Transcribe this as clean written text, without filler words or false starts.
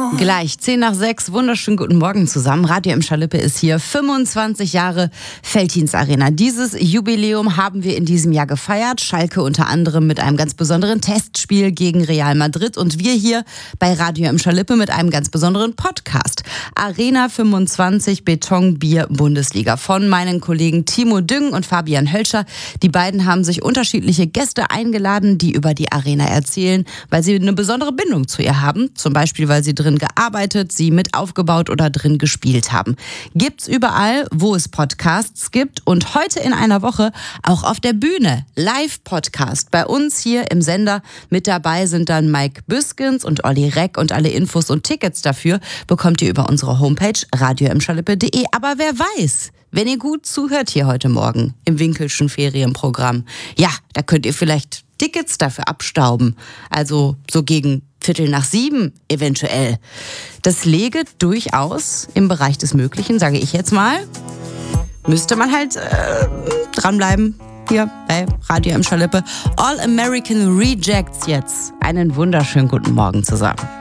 Gleich 5:10, wunderschönen guten Morgen zusammen. Radio im Schalippe ist hier, 25 Jahre Veltins Arena. Dieses Jubiläum haben wir in diesem Jahr gefeiert. Schalke unter anderem mit einem ganz besonderen Testspiel gegen Real Madrid und wir hier bei Radio im Schalippe mit einem ganz besonderen Podcast. Arena 25 Beton Bier Bundesliga von meinen Kollegen Timo Düng und Fabian Hölscher. Die beiden haben sich unterschiedliche Gäste eingeladen, die über die Arena erzählen, weil sie eine besondere Bindung zu ihr haben. Zum Beispiel, weil sie drin gearbeitet, sie mit aufgebaut oder drin gespielt haben. Gibt's überall, wo es Podcasts gibt und heute in einer Woche auch auf der Bühne. Live-Podcast bei uns hier im Sender. Mit dabei sind dann Mike Büskens und Olli Reck und alle Infos und Tickets dafür bekommt ihr über unsere Homepage radioimschalippe.de. Aber wer weiß, wenn ihr gut zuhört hier heute Morgen im Winkelschen Ferienprogramm, ja, da könnt ihr vielleicht Tickets dafür abstauben. Also so gegen 6:15 eventuell. Das läge durchaus im Bereich des Möglichen, sage ich jetzt mal. Müsste man halt dranbleiben hier bei Radio im Schalippe. All American Rejects jetzt. Einen wunderschönen guten Morgen zusammen.